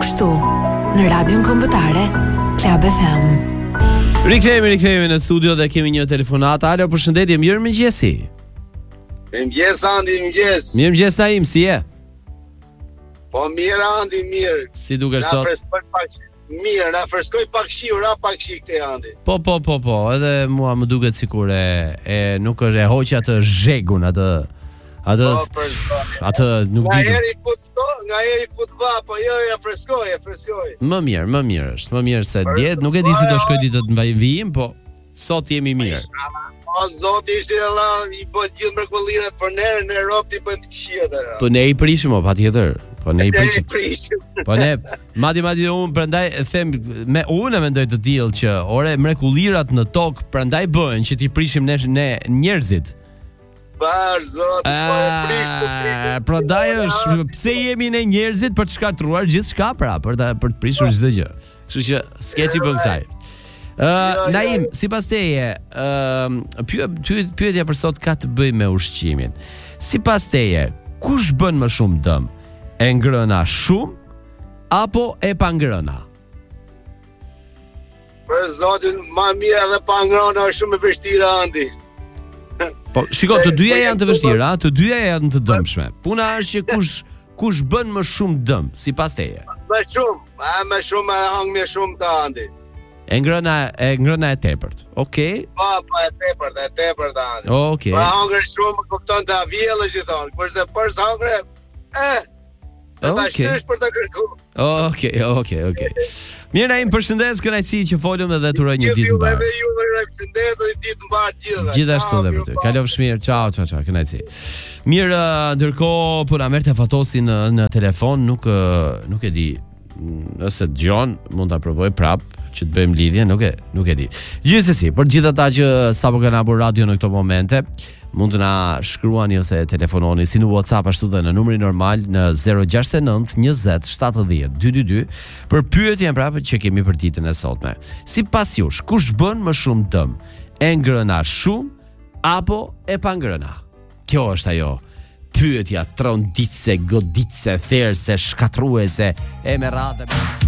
këtu në Radion Kombëtare Club FM. Rikthehemi në studio dhe kemi një telefonat. Alo, përshëndetje, mirëmëngjesi. Mirëmëngjes Andi, mirëmëngjes. Mirëmëngjes Naim, si je? Po mirë Andi, mirë. Si dukesh sot? Mirë, na freskoj pak shiu, ra pak shi këtej Andi. Po, edhe mua më duket sikur e nuk është e hoqja të zhegun atë nuk di. Nga eri put va, po jo, ja freskoj. Më mirë është. Më mirë se djetë, nuk e di si do shkoj ditët në vijim, po sot jemi mirë. O zoti ishte Allah, I bën gjithë mrekullirat për ne në Europë, I bën të këshia. Po ne I prishim, patjetër. Po ne I prishim. Po ne, madje unë prandaj them me unë mendoj të tillë që ore mrekullirat në tokë prandaj bëhen që ti prishim ne njerëzit. Bar zoti, po prish. Prandaj është pse jemi ne njerëzit për të shkatruar gjithçka për të prishur çdo gjë. Kështu që skeci bën kësaj. Naim, sipas teje, pyetja për sot ka të bëjë me ushqimin. Sipas teje, kush bën më shumë dëm? E ngrëna shumë apo e pa ngrëna? Për zotin, ma mirë edhe pa ngrëna është shumë e vështirë Andi. Po, shiko, të dyja janë të vështira, të dyja janë të dëmshme. Puna është që kush bën më shumë dëm, sipas teje? Më shumë hang më shumë të Andi. E ngrëna e tepërt. Okej. Po, e tepërt Andi. Okej. Po hangër shumë kupton ta vjellësh I thon. Kurse për hangër, ta shtysh për të kërkuar. Okej. Mirë Naim, përshëndes, kënaqësi që folëm dhe t'uroj një ditë të mbarë. Ju përshëndet dhe ditë të mbarë gjithëve. Gjithashtu edhe për ty. Kalofsh mirë. Ciao, kënaqësi. Mirë, ndërkohë po na merrte Fatosi në telefon, nuk e di nëse dëgjon, mund ta provoj prap që të bëjmë lidhje, nuk e di. Gjithsesi, për gjithë ata që sapo kanë hapur radio në këto momente, mund të na shkruani ose telefononi si në WhatsApp ashtu dhe në numrin normal në 069 20 70 222 për pyetjen prapë që kemi për ditën e sotme. Sipas jush, kush bën më shumë dëm? E ngrëna shumë apo e pa ngrëna? Kjo është ajo pyetja tronditse, goditse, therse, shkatruese e me radhë.